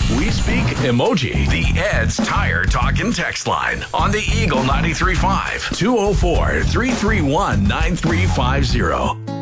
We speak emoji. The Ed's Tire Talk and Text line on the Eagle 93.5 204-331-9350.